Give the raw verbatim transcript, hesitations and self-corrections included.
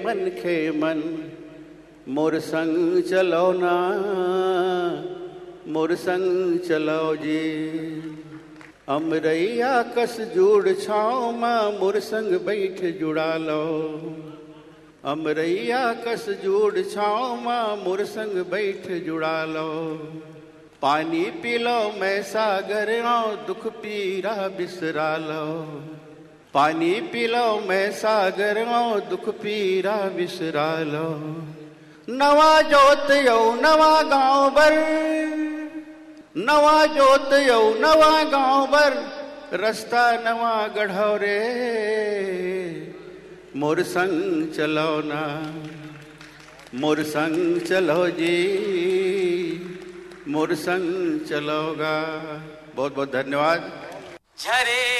मन खे मन मोर संग चलो ना, मोर संग चलो जी। अमरैया कस जोड़ छाँव माँ मोर संग बैठ जुड़ा लो। अमरैया कस जोड़ छाँव माँ मोर संग बैठ जुड़ा लो। पानी पी लो मैं सागर आओ दुख पीरा बिसरा लो। पानी पी लो मैं सागर आओ दुख पीरा बिसरा लो। नवा जोत यो नवा गाँव बर, नवा जोत यो नवा गाँव बर, रास्ता नवा गढ़ो रे। मोर संग चलो ना, मोर संग चलो जी, मोर संग चलोगा। बहुत बहुत धन्यवाद। झरे